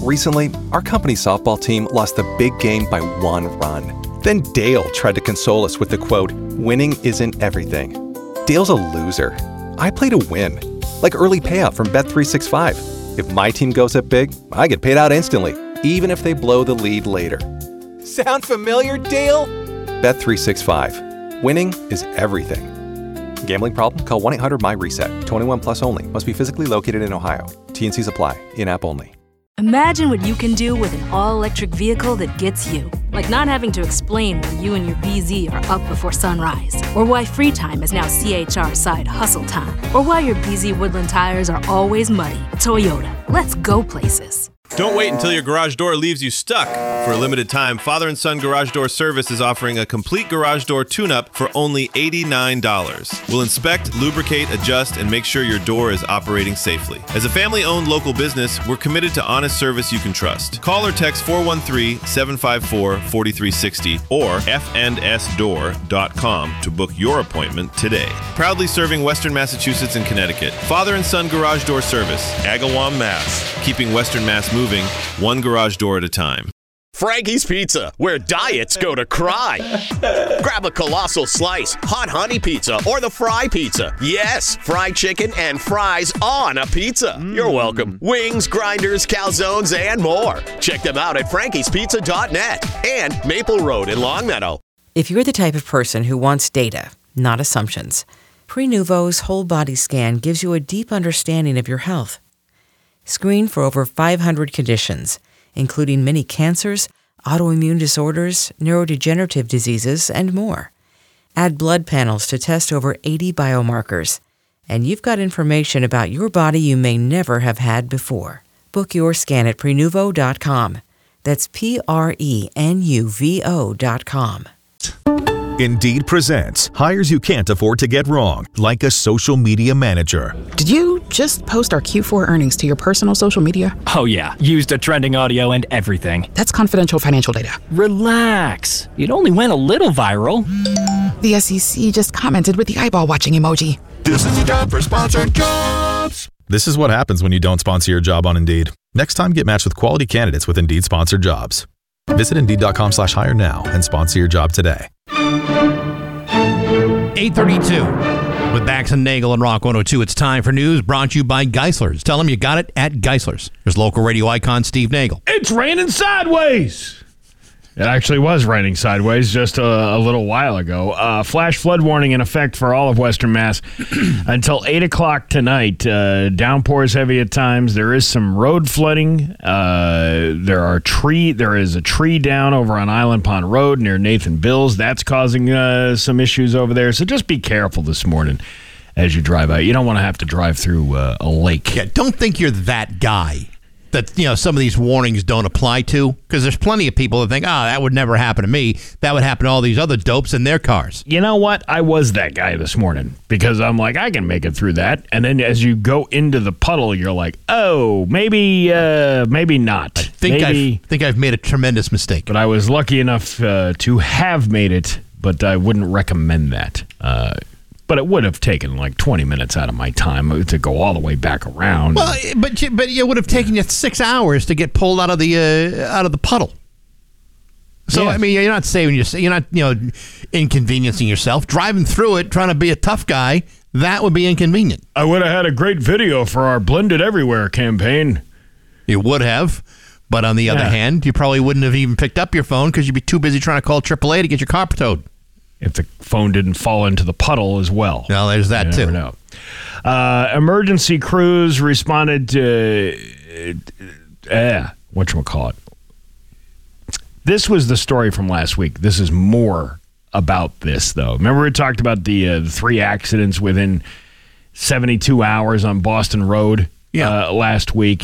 Recently, our company softball team lost the big game by 1 run. Then Dale tried to console us with the quote, "Winning isn't everything." Dale's a loser. I play to win. Like early payout from Bet365. If my team goes up big, I get paid out instantly, even if they blow the lead later. Sound familiar, Dale? Bet365. Winning is everything. Gambling problem? Call 1-800-MY-RESET. 21 plus only. Must be physically located in Ohio. T&Cs apply. In-app only. Imagine what you can do with an all-electric vehicle that gets you. Like not having to explain why you and your BZ are up before sunrise. Or why free time is now CHR side hustle time. Or why your BZ Woodland tires are always muddy. Toyota. Let's go places. Don't wait until your garage door leaves you stuck. For a limited time, Father and Son Garage Door Service is offering a complete garage door tune-up for only $89. We'll inspect, lubricate, adjust, and make sure your door is operating safely. As a family-owned local business, we're committed to honest service you can trust. Call or text 413-754-4360 or fndsdoor.com to book your appointment today. Proudly serving Western Massachusetts and Connecticut. Father and Son Garage Door Service, Agawam, Mass. Keeping Western Mass moving, one garage door at a time. Frankie's Pizza, where diets go to cry. Grab a colossal slice, hot honey pizza, or the fry pizza. Yes, fried chicken and fries on a pizza. You're welcome. Wings, grinders, calzones, and more. Check them out at frankie'spizza.net and Maple Road in Longmeadow. If you're the type of person who wants data, not assumptions, Prenuvo's whole body scan gives you a deep understanding of your health. Screen for over 500 conditions, including many cancers, autoimmune disorders, neurodegenerative diseases, and more. Add blood panels to test over 80 biomarkers, and you've got information about your body you may never have had before. Book your scan at Prenuvo.com. That's Prenuvo.com. Indeed presents hires you can't afford to get wrong, like a social media manager. Did you just post our Q4 earnings to your personal social media? Oh yeah, used a trending audio and everything. That's confidential financial data. Relax. It only went a little viral. The SEC just commented with the eyeball watching emoji. This is a job for sponsored jobs. This is what happens when you don't sponsor your job on Indeed. Next time, get matched with quality candidates with Indeed sponsored jobs. Visit Indeed.com/hire now and sponsor your job today. 8:32 with Bax and Nagel and Rock 102. It's time for news brought to you by Geisler's. Tell them you got it at Geisler's. There's local radio icon Steve Nagel. It's raining sideways. It actually was raining sideways just a little while ago. Flash flood warning in effect for all of Western Mass until 8 o'clock tonight. Downpours heavy at times. There is some road flooding. There is a tree down over on Island Pond Road near Nathan Bill's. That's causing some issues over there. So just be careful this morning as you drive out. You don't want to have to drive through a lake. Yeah, don't think you're that guy that, some of these warnings don't apply to, because there's plenty of people that think, that would never happen to me. That would happen to all these other dopes in their cars. You know what? I was that guy this morning because I'm like, I can make it through that. And then as you go into the puddle, you're like, oh, maybe not. I think I've made a tremendous mistake. But I was lucky enough to have made it, but I wouldn't recommend that. But it would have taken like 20 minutes out of my time to go all the way back around. Well, but it would have taken you 6 hours to get pulled out of the puddle. So yes. I mean, you're not saving yourself. You're not inconveniencing yourself. Driving through it, trying to be a tough guy, that would be inconvenient. I would have had a great video for our Blended Everywhere campaign. You would have, but on the other hand, you probably wouldn't have even picked up your phone because you'd be too busy trying to call AAA to get your car towed. If the phone didn't fall into the puddle as well. Well, there's that too. No. Emergency crews responded to whatchamacallit. This was the story from last week. This is more about this, though. Remember we talked about the 3 accidents within 72 hours on Boston Road last week?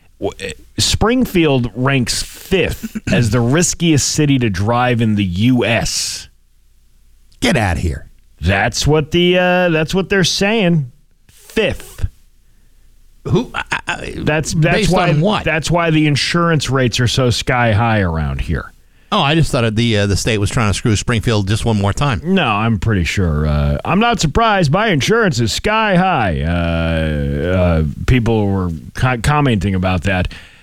Springfield ranks 5th as the riskiest city to drive in the U.S., Get out of here. That's what they're saying. 5th. Who? That's based why on what? That's why the insurance rates are so sky high around here. Oh, I just thought the state was trying to screw Springfield just one more time. No, I'm pretty sure. I'm not surprised. My insurance is sky high. People were commenting about that.